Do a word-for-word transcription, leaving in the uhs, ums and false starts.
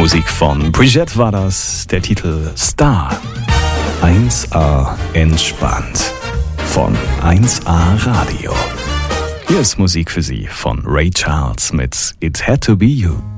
Musik von Brigitte war das, der Titel Star. eins A entspannt von eins A Radio. Hier ist Musik für Sie von Ray Charles mit It Had to Be You.